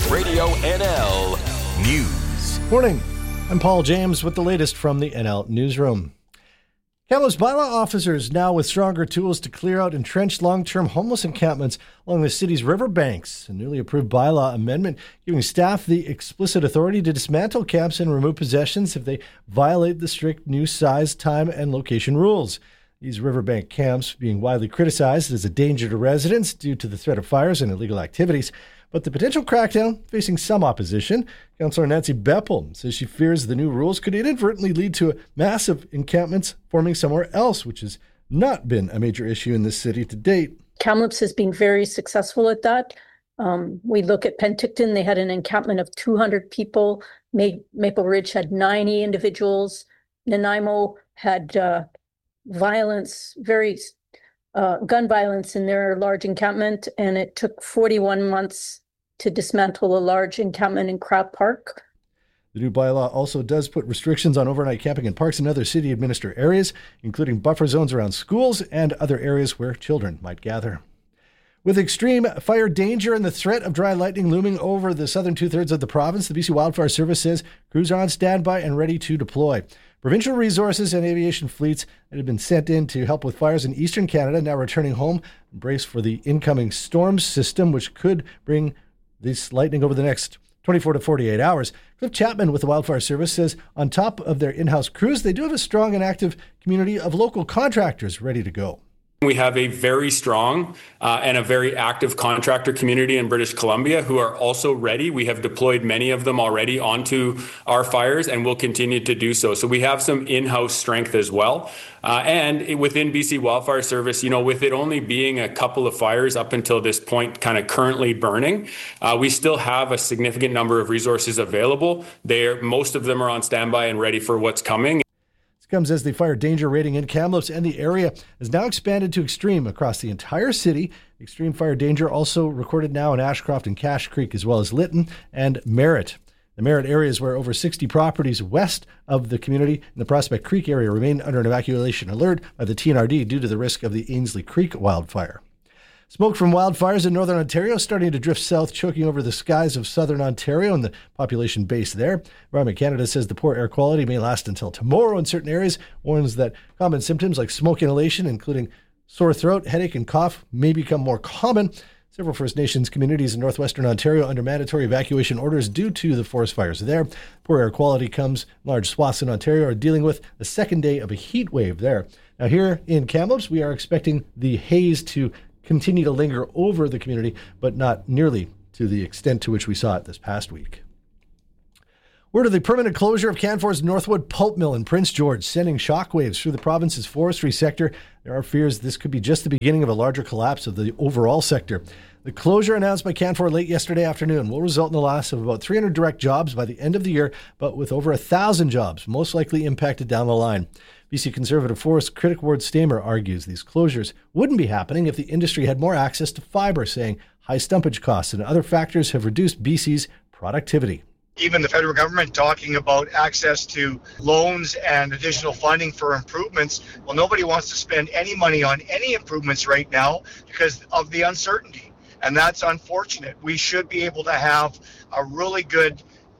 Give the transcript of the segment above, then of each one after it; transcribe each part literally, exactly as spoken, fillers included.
Radio N L News. Morning. I'm Paul James with the latest from the N L Newsroom. Kamloops bylaw officers now with stronger tools to clear out entrenched long-term homeless encampments along the city's riverbanks. A newly approved bylaw amendment giving staff the explicit authority to dismantle camps and remove possessions if they violate the strict new size, time, and location rules. These riverbank camps being widely criticized as a danger to residents due to the threat of fires and illegal activities. But the potential crackdown facing some opposition. Councillor Nancy Beppel says she fears the new rules could inadvertently lead to massive encampments forming somewhere else, which has not been a major issue in this city to date. Kamloops has been very successful at that. Um, we look at Penticton, they had an encampment of two hundred people. Maple Ridge had ninety individuals. Nanaimo had uh, violence, very uh, gun violence in their large encampment, and it took forty-one months to dismantle a large encampment in Crab Park. The new bylaw also does put restrictions on overnight camping in parks and other city-administered areas, including buffer zones around schools and other areas where children might gather. With extreme fire danger and the threat of dry lightning looming over the southern two-thirds of the province, the B C Wildfire Service says crews are on standby and ready to deploy. Provincial resources and aviation fleets that had been sent in to help with fires in eastern Canada now returning home, brace for the incoming storm system, which could bring this lightning over the next twenty-four to forty-eight hours. Cliff Chapman with the Wildfire Service says on top of their in-house crews, they do have a strong and active community of local contractors ready to go. We have a very strong uh, and a very active contractor community in British Columbia who are also ready. We have deployed many of them already onto our fires and will continue to do so. So we have some in-house strength as well. Uh, and within B C Wildfire Service, you know, with it only being a couple of fires up until this point kind of currently burning, uh, we still have a significant number of resources available. They're, most of them are on standby and ready for what's coming. Comes as the fire danger rating in Kamloops and the area is now expanded to extreme across the entire city. Extreme fire danger also recorded now in Ashcroft and Cache Creek, as well as Lytton and Merritt. The Merritt areas where over sixty properties west of the community in the Prospect Creek area remain under an evacuation alert by the T N R D due to the risk of the Ainslie Creek wildfire. Smoke from wildfires in northern Ontario starting to drift south, choking over the skies of southern Ontario and the population base there. Environment Canada says the poor air quality may last until tomorrow in certain areas, warns that common symptoms like smoke inhalation, including sore throat, headache, and cough, may become more common. Several First Nations communities in northwestern Ontario under mandatory evacuation orders due to the forest fires there. Poor air quality comes. Large swaths in Ontario are dealing with the second day of a heat wave there. Now here in Kamloops, we are expecting the haze to continue to linger over the community, but not nearly to the extent to which we saw it this past week. Word of the permanent closure of Canfor's Northwood Pulp Mill in Prince George, sending shockwaves through the province's forestry sector. There are fears this could be just the beginning of a larger collapse of the overall sector. The closure announced by Canfor late yesterday afternoon will result in the loss of about three hundred direct jobs by the end of the year, but with over one thousand jobs most likely impacted down the line. B C Conservative forest critic Ward Stamer argues these closures wouldn't be happening if the industry had more access to fibre, saying high stumpage costs and other factors have reduced B C's productivity. Even the federal government talking about access to loans and additional funding for improvements. Well, nobody wants to spend any money on any improvements right now because of the uncertainty. And that's unfortunate. We should be able to have a really good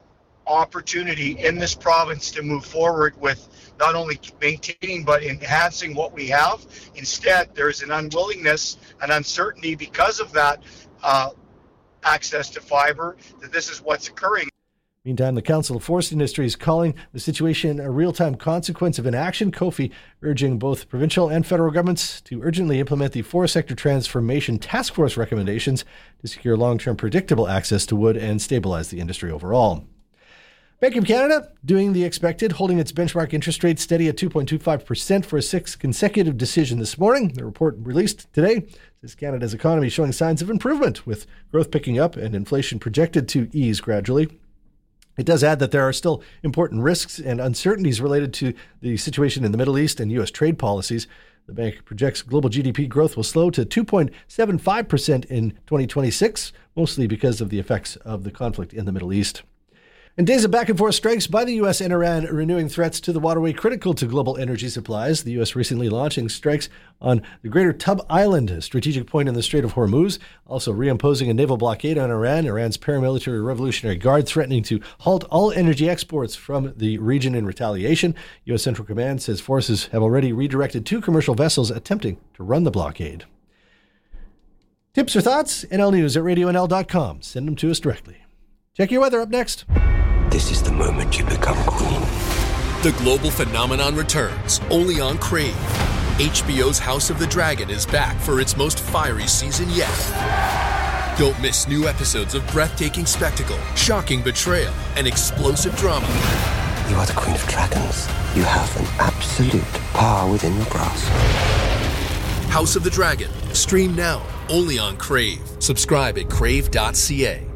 opportunity in this province to move forward with not only maintaining but enhancing what we have. Instead, there's an unwillingness and uncertainty because of that uh, access to fibre, that this is what's occurring. Meantime, the Council of Forest Industry is calling the situation a real-time consequence of inaction. Kofi urging both provincial and federal governments to urgently implement the Forest Sector Transformation Task Force recommendations to secure long-term predictable access to wood and stabilize the industry overall. Bank of Canada doing the expected, holding its benchmark interest rate steady at two point two five percent for a sixth consecutive decision this morning. The report released today says Canada's economy showing signs of improvement, with growth picking up and inflation projected to ease gradually. It does add that there are still important risks and uncertainties related to the situation in the Middle East and U S trade policies. The bank projects global G D P growth will slow to two point seven five percent in twenty twenty-six, mostly because of the effects of the conflict in the Middle East. And days of back-and-forth strikes by the U S and Iran renewing threats to the waterway critical to global energy supplies. The U S recently launching strikes on the Greater Tub Island, a strategic point in the Strait of Hormuz, also reimposing a naval blockade on Iran. Iran's paramilitary Revolutionary Guard threatening to halt all energy exports from the region in retaliation. U S Central Command says forces have already redirected two commercial vessels attempting to run the blockade. Tips or thoughts? N L News at radio N L dot com. Send them to us directly. Check your weather up next. This is the moment you become queen. The global phenomenon returns only on Crave. H B O's House of the Dragon is back for its most fiery season yet. Don't miss new episodes of breathtaking spectacle, shocking betrayal, and explosive drama. You are the Queen of Dragons. You have an absolute power within your grasp. House of the Dragon. Stream now only on Crave. Subscribe at crave dot c a.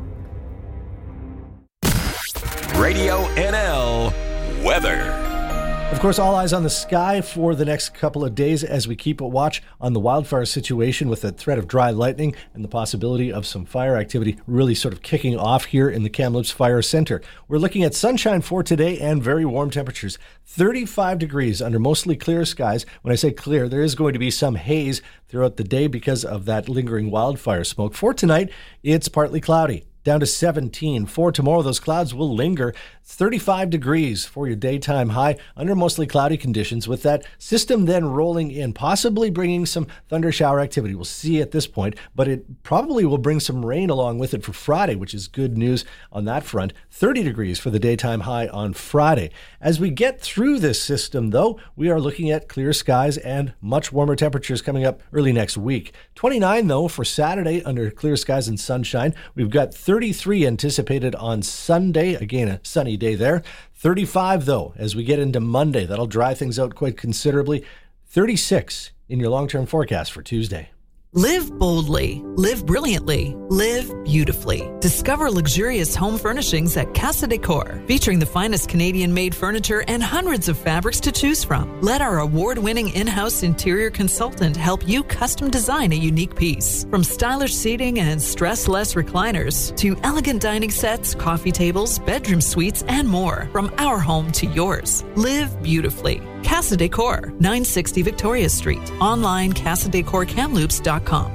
Radio N L weather. Of course, all eyes on the sky for the next couple of days as we keep a watch on the wildfire situation with the threat of dry lightning and the possibility of some fire activity really sort of kicking off here in the Kamloops Fire Center. We're looking at sunshine for today and very warm temperatures. thirty-five degrees under mostly clear skies. When I say clear, there is going to be some haze throughout the day because of that lingering wildfire smoke. For tonight, it's partly cloudy. Down to seventeen. For tomorrow, those clouds will linger. thirty-five degrees for your daytime high under mostly cloudy conditions, with that system then rolling in, possibly bringing some thunder shower activity. We'll see at this point, but it probably will bring some rain along with it for Friday, which is good news on that front. thirty degrees for the daytime high on Friday. As we get through this system, though, we are looking at clear skies and much warmer temperatures coming up early next week. twenty-nine, though, for Saturday under clear skies and sunshine. We've got thirty-three anticipated on Sunday. Again, a sunny day there. thirty-five, though, as we get into Monday. That'll dry things out quite considerably. thirty-six in your long-term forecast for Tuesday. Live boldly, live brilliantly, live beautifully. Discover luxurious home furnishings at Casa Decor, featuring the finest Canadian-made furniture and hundreds of fabrics to choose from. Let our award-winning in-house interior consultant help you custom design a unique piece. From stylish seating and stress-less recliners to elegant dining sets, coffee tables, bedroom suites, and more. From our home to yours. Live beautifully. Casa Decor, nine sixty Victoria Street. Online, casa decor kamloops dot com.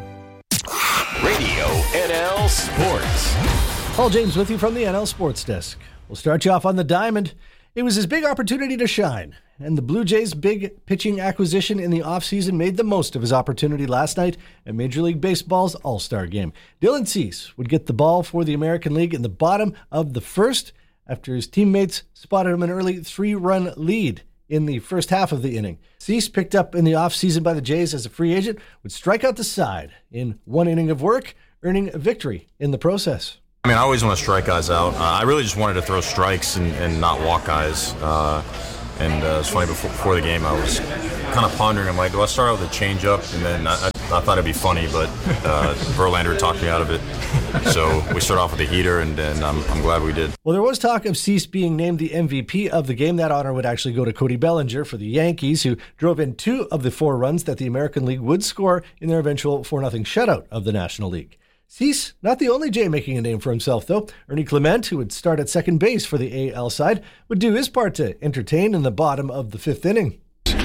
Radio N L Sports. Paul James with you from the N L Sports Desk. We'll start you off on the diamond. It was his big opportunity to shine, and the Blue Jays' big pitching acquisition in the offseason made the most of his opportunity last night at Major League Baseball's All-Star Game. Dylan Cease would get the ball for the American League in the bottom of the first after his teammates spotted him an early three-run lead in the first half of the inning. Cease, picked up in the offseason by the Jays as a free agent, would strike out the side in one inning of work, earning a victory in the process. I mean, I always want to strike guys out. Uh, I really just wanted to throw strikes and, and not walk guys. Uh, and uh, it's funny, before, before the game, I was kind of pondering. I'm like, do I start out with a changeup? And then I, I, I thought it'd be funny, but uh, Verlander talked me out of it. So we start off with a heater, and, and I'm, I'm glad we did. Well, there was talk of Cease being named the M V P of the game. That honor would actually go to Cody Bellinger for the Yankees, who drove in two of the four runs that the American League would score in their eventual four nothing shutout of the National League. Cease, not the only Jay making a name for himself, though. Ernie Clement, who would start at second base for the A L side, would do his part to entertain in the bottom of the fifth inning.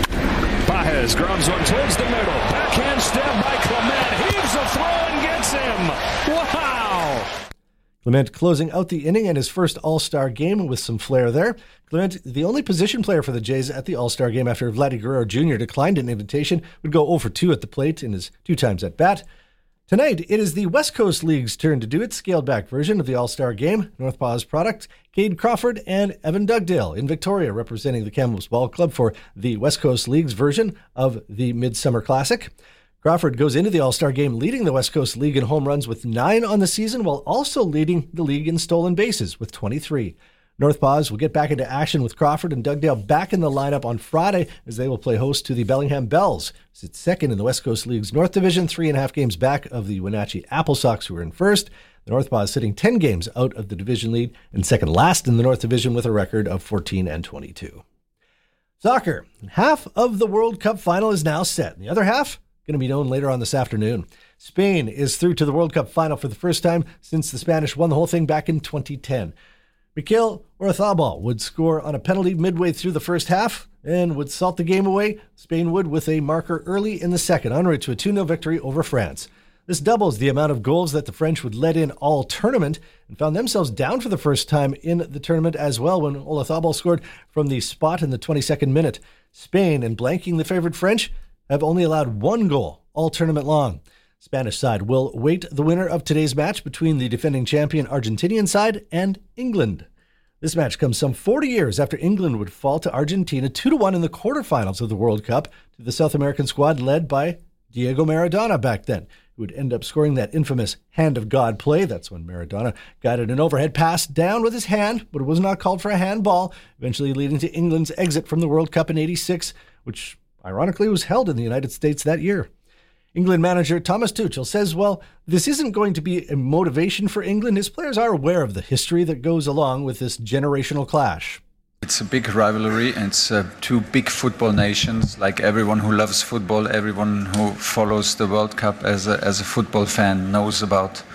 Baez grounds one towards the middle. Backhand stab by Clement. Heaves a throw and gets him. Wow! Clement closing out the inning and his first All-Star game with some flair there. Clement, the only position player for the Jays at the All-Star game after Vladdy Guerrero Junior declined an invitation, would go oh for two at the plate in his two times at bat. Tonight, it is the West Coast League's turn to do its scaled-back version of the All-Star Game. Northpaw's product, Cade Crawford and Evan Dugdale in Victoria, representing the Kamloops Ball Club for the West Coast League's version of the Midsummer Classic. Crawford goes into the All-Star Game leading the West Coast League in home runs with nine on the season, while also leading the league in stolen bases with twenty-three. Northpaws will get back into action with Crawford and Dugdale back in the lineup on Friday as they will play host to the Bellingham Bells. It's second in the West Coast League's North Division, three and a half games back of the Wenatchee Apple Sox, who are in first. The Northpaws sitting ten games out of the division lead and second last in the North Division with a record of fourteen and twenty-two. Soccer. Half of the World Cup final is now set. The other half going to be known later on this afternoon. Spain is through to the World Cup final for the first time since the Spanish won the whole thing back in twenty ten. Mikhail Oyarzabal would score on a penalty midway through the first half and would salt the game away. Spain would with a marker early in the second, en route to a two nil victory over France. This doubles the amount of goals that the French would let in all tournament and found themselves down for the first time in the tournament as well when Oyarzabal scored from the spot in the twenty-second minute. Spain, and blanking the favourite French, have only allowed one goal all tournament long. Spanish side will wait the winner of today's match between the defending champion Argentinian side and England. This match comes some forty years after England would fall to Argentina two to one in the quarterfinals of the World Cup to the South American squad led by Diego Maradona back then, who would end up scoring that infamous hand of God play. That's when Maradona guided an overhead pass down with his hand, but it was not called for a handball, eventually leading to England's exit from the World Cup in eighty-six, which ironically was held in the United States that year. England manager Thomas Tuchel says, well, this isn't going to be a motivation for England. His players are aware of the history that goes along with this generational clash. It's a big rivalry, and it's uh, two big football nations. Like everyone who loves football, everyone who follows the World Cup as a, as a football fan knows about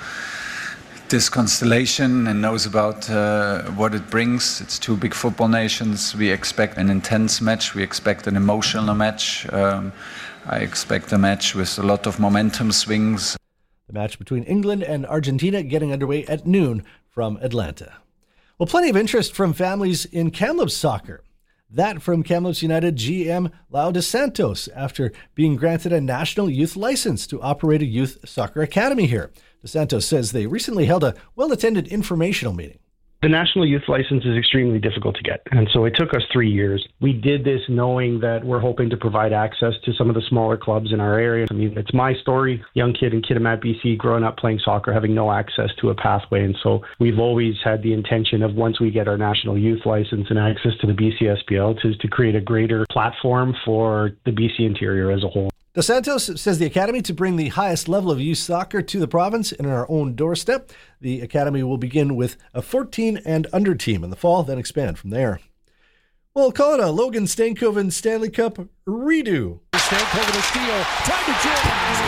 this constellation and knows about uh, what it brings. It's two big football nations. We expect an intense match. We expect an emotional match. Um, I expect a match with a lot of momentum swings. The match between England and Argentina getting underway at noon from Atlanta. Well, plenty of interest from families in Kamloops soccer. That from Kamloops United G M Lau Dos Santos after being granted a national youth license to operate a youth soccer academy here. Dos Santos says they recently held a well-attended informational meeting. The national youth license is extremely difficult to get, and so it took us three years. We did this knowing that we're hoping to provide access to some of the smaller clubs in our area. I mean, it's my story, young kid in Kitimat, B C, growing up playing soccer, having no access to a pathway, and so we've always had the intention of once we get our national youth license and access to the B C S B L to, to create a greater platform for the B C interior as a whole. Dos Santos says the academy to bring the highest level of youth soccer to the province in our own doorstep. The academy will begin with a fourteen and under team in the fall, then expand from there. We'll call it a Logan Stankoven Stanley Cup redo. Stankoven to steal. Time to James.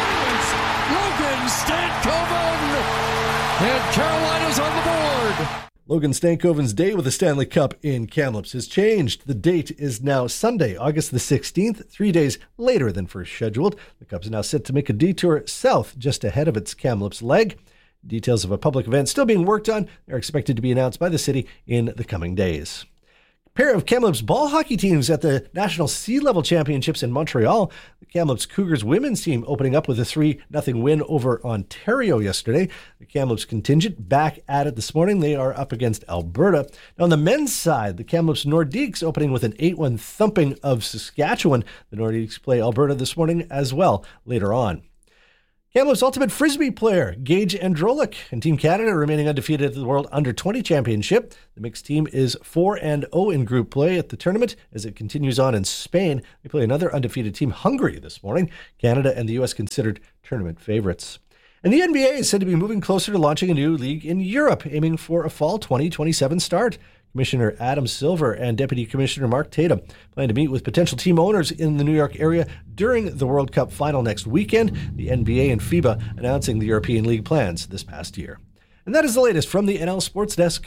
Logan Stankoven. And Carolina's on the board. Logan Stankoven's day with the Stanley Cup in Kamloops has changed. The date is now Sunday, August the sixteenth, three days later than first scheduled. The Cup is now set to make a detour south just ahead of its Kamloops leg. Details of a public event still being worked on. They're expected to be announced by the city in the coming days. A pair of Kamloops ball hockey teams at the National C-Level Championships in Montreal. The Kamloops Cougars women's team opening up with a three nothing win over Ontario yesterday. The Kamloops contingent back at it this morning. They are up against Alberta. Now on the men's side, the Kamloops Nordiques opening with an eight one thumping of Saskatchewan. The Nordiques play Alberta this morning as well later on. Kamloops Ultimate Frisbee player Gage Androlic and Team Canada remaining undefeated at the World Under twenty Championship. The mixed team is four and oh in group play at the tournament as it continues on in Spain. They play another undefeated team, Hungary, this morning. Canada and the U S considered tournament favorites. And the N B A is said to be moving closer to launching a new league in Europe, aiming for a fall twenty twenty-seven start. Commissioner Adam Silver and Deputy Commissioner Mark Tatum plan to meet with potential team owners in the New York area during the World Cup final next weekend. The N B A and FIBA announcing the European League plans this past year. And that is the latest from the N L Sports Desk.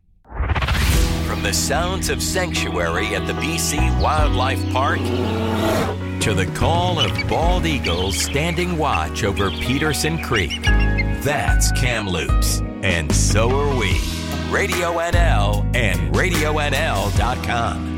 From the sounds of sanctuary at the B C Wildlife Park to the call of bald eagles standing watch over Peterson Creek, that's Kamloops, and so are we. Radio N L and radio N L dot com.